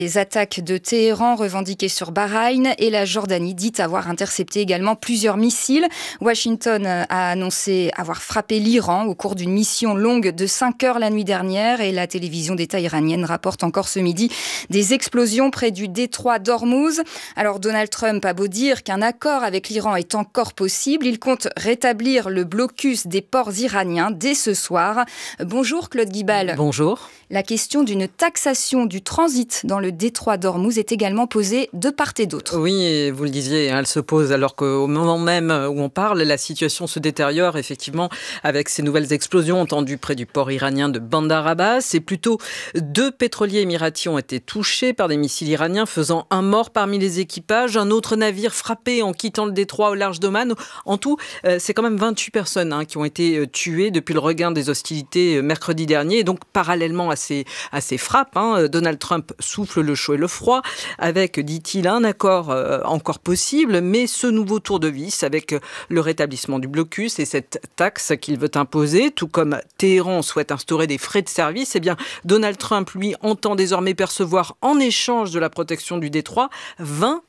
Les attaques de Téhéran revendiquées sur Bahreïn et la Jordanie dit avoir intercepté également plusieurs missiles. Washington a annoncé avoir frappé l'Iran au cours d'une mission longue de 5 heures la nuit dernière et la télévision d'État iranienne rapporte encore ce midi des explosions près du détroit d'Ormuz. Alors Donald Trump a beau dire qu'un accord avec l'Iran est encore possible, il compte rétablir le blocus des ports iraniens dès ce soir. Bonjour Claude Guibal. Bonjour. La question d'une taxation du transit dans le détroit d'Ormuz est également posée de part et d'autre. Oui, et vous le disiez, elle se pose alors qu'au moment même où on parle, la situation se détériore effectivement avec ces nouvelles explosions entendues près du port iranien de Bandar Abbas. Et plutôt 2 pétroliers émiratis ont été touchés par des missiles iraniens faisant un mort parmi les équipages, un autre navire frappé en quittant le détroit au large d'Oman. En tout, c'est quand même 28 personnes qui ont été tuées depuis le regain des hostilités mercredi dernier. Et donc parallèlement à ces frappes, Donald Trump souffle le chaud et le froid avec, dit-il, un accord encore possible, mais ce nouveau tour de vis avec le rétablissement du blocus et cette taxe qu'il veut imposer, tout comme Téhéran souhaite instaurer des frais de service, eh bien Donald Trump, lui, entend désormais percevoir en échange de la protection du détroit 20%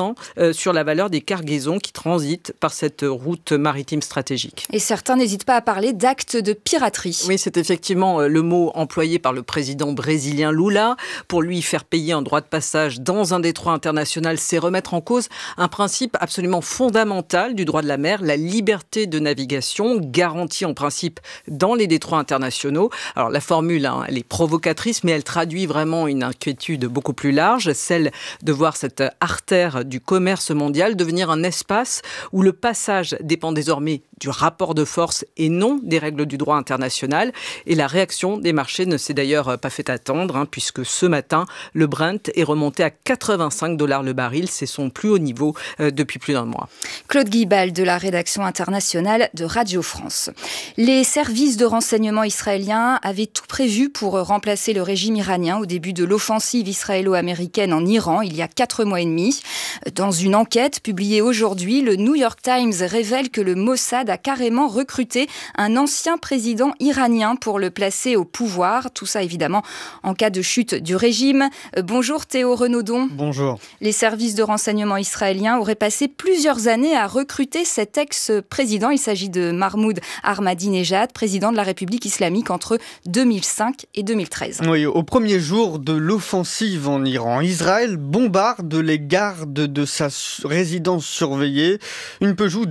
sur la valeur des cargaisons qui transitent par cette route maritime stratégique. Et certains n'hésitent pas à parler d'actes de piraterie. Oui, c'est effectivement le mot employé par le président brésilien Lula. Pour lui, faire payer un droit de passage dans un détroit international, c'est remettre en cause un principe absolument fondamental du droit de la mer, la liberté de navigation, garantie en principe dans les détroits internationaux. Alors la formule, elle est provocatrice, mais elle traduit vraiment une inquiétude beaucoup plus large, celle de voir cette artère du commerce mondial devenir un espace où le passage dépend désormais du rapport de force et non des règles du droit international. Et la réaction des marchés ne s'est d'ailleurs pas fait attendre, puisque ce matin, le Brent est remonté à 85 $ le baril. C'est son plus haut niveau depuis plus d'un mois. Claude Guibal de la rédaction internationale de Radio France. Les services de renseignement israéliens avaient tout prévu pour remplacer le régime iranien au début de l'offensive israélo-américaine en Iran, il y a 4 mois et demi. Dans une enquête publiée aujourd'hui, le New York Times révèle que le Mossad a carrément recruté un ancien président iranien pour le placer au pouvoir. Tout ça, évidemment, en cas de chute du régime. Bonjour Théo Renaudon. Bonjour. Les services de renseignement israéliens auraient passé plusieurs années à recruter cet ex-président. Il s'agit de Mahmoud Ahmadinejad, président de la République islamique entre 2005 et 2013. Oui, au premier jour de l'offensive en Iran, Israël bombarde les gardes de sa résidence surveillée. Une Peugeot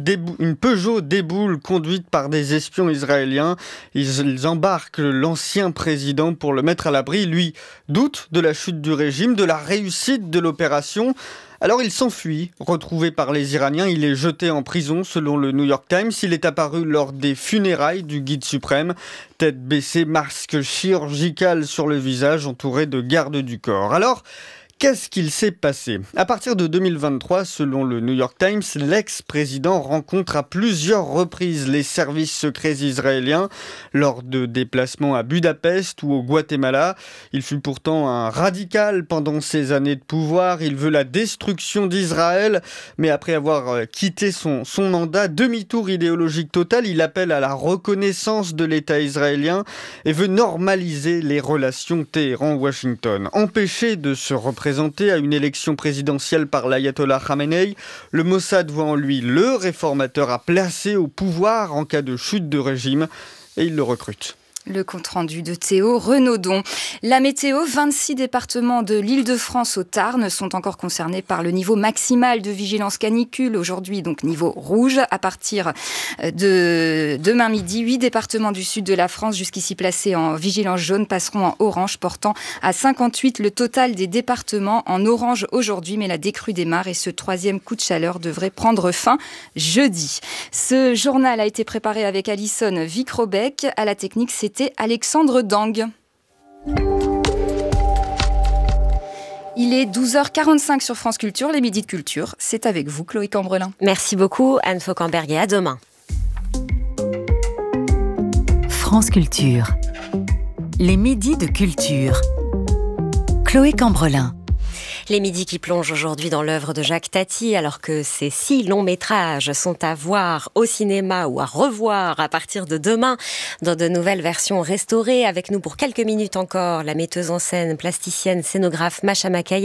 déboule conduite par des espions israéliens. Ils embarquent l'ancien président pour le mettre à l'abri. Lui doute de la chute du régime, de la réussite de l'opération. Alors il s'enfuit, retrouvé par les Iraniens, il est jeté en prison selon le New York Times. Il est apparu lors des funérailles du guide suprême, tête baissée, masque chirurgical sur le visage, entouré de gardes du corps. Alors, qu'est-ce qu'il s'est passé ? À partir de 2023, selon le New York Times, l'ex-président rencontre à plusieurs reprises les services secrets israéliens lors de déplacements à Budapest ou au Guatemala. Il fut pourtant un radical pendant ses années de pouvoir. Il veut la destruction d'Israël, mais après avoir quitté son mandat, demi-tour idéologique total, il appelle à la reconnaissance de l'État israélien et veut normaliser les relations Téhéran-Washington. Empêché de se représenter à une élection présidentielle par l'ayatollah Khamenei, le Mossad voit en lui le réformateur à placer au pouvoir en cas de chute de régime et il le recrute. Le compte-rendu de Théo Renaudon. La météo, 26 départements de l'Île-de-France au Tarn sont encore concernés par le niveau maximal de vigilance canicule. Aujourd'hui, donc niveau rouge. À partir de demain midi, 8 départements du sud de la France, jusqu'ici placés en vigilance jaune, passeront en orange, portant à 58 le total des départements en orange aujourd'hui. Mais la décrue démarre et ce 3e coup de chaleur devrait prendre fin jeudi. Ce journal a été préparé avec Alison Vicrobec. À la technique, c'était Alexandre Dang. Il est 12h45 sur France Culture, les Midis de Culture. C'est avec vous, Chloé Cambrelin. Merci beaucoup, Anne Fauquemberg, et à demain. France Culture, les Midis de Culture. Chloé Cambrelin. Les midis qui plongent aujourd'hui dans l'œuvre de Jacques Tati, alors que ces 6 longs métrages sont à voir au cinéma ou à revoir à partir de demain dans de nouvelles versions restaurées. Avec nous pour quelques minutes encore, la metteuse en scène, plasticienne, scénographe Masha Makaya.